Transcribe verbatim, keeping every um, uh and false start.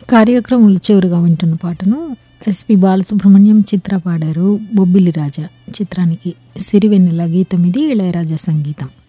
కార్యక్రమంలో చివరిగా వింటున్న పాటను ఎస్పి బాలసుబ్రహ్మణ్యం చిత్ర పాడారు. బొబ్బిలి రాజా చిత్రానికి సిరివెన్నెల గీతం, ఇది ఇళయరాజా సంగీతం.